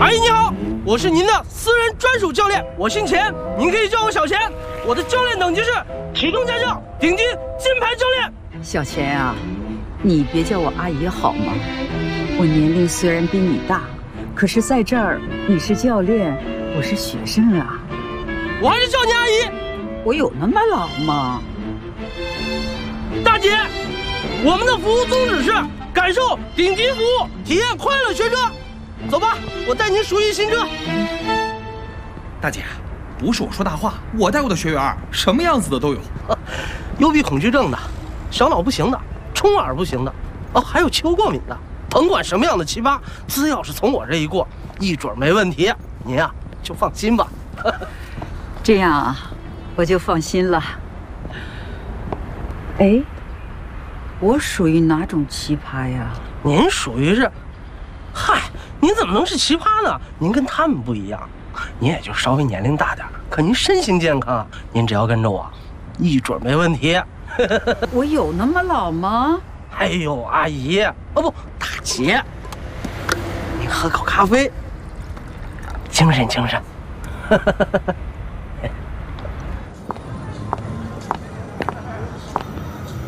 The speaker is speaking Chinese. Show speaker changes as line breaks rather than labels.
阿姨你好，我是您的私人专属教练，我姓钱，您可以叫我小钱。我的教练等级是体重家教顶级金牌教练。
小钱啊，你别叫我阿姨好吗？我年龄虽然比你大，可是在这儿你是教练，我是学生啊。
我还是叫你阿姨。
我有那么老吗？
大姐，我们的服务宗旨是感受顶级服务，体验快乐学车。走吧，我带您熟悉新车。
大姐，不是我说大话，我带过的学员什么样子的都有，
幽闭恐惧症的，小脑不行的，冲耳不行的，哦，还有气候过敏的。甭管什么样的奇葩，只要是从我这一过，一准没问题。您呀，就放心吧。
这样啊，我就放心了。哎，我属于哪种奇葩呀？
您属于是，嗨，您怎么能是奇葩呢？您跟他们不一样，您也就稍微年龄大点，可您身心健康，您只要跟着我，一准没问题。
我有那么老吗？
哎呦，阿姨，哦不，大姐，您喝口咖啡，精神精神。